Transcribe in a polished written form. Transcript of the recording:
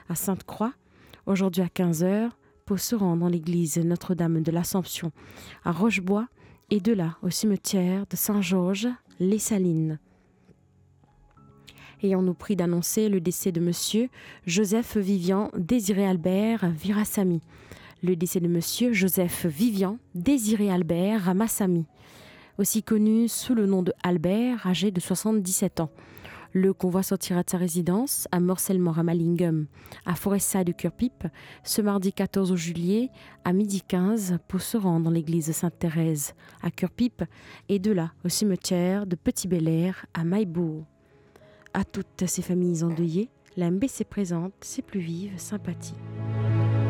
à Sainte-Croix, aujourd'hui à 15h, pour se rendre dans l'église Notre-Dame de l'Assomption à Rochebois et de là au cimetière de Saint-Georges-les-Salines. Ayons-nous pris d'annoncer le décès de monsieur Joseph Vivian Désiré Albert Virassamy. Le décès de monsieur Joseph Vivian Désiré Albert Ramassamy, aussi connu sous le nom de Albert, âgé de 77 ans. Le convoi sortira de sa résidence à Morcellement-Ramalinghem, à Forêt-Side de Curpipe, ce mardi 14 juillet à 12h15 pour se rendre dans l'église Sainte-Thérèse à Curpipe et de là au cimetière de Petit-Bel-Air à Maillebourg. À toutes ces familles endeuillées, la MBC présente ses plus vives sympathies.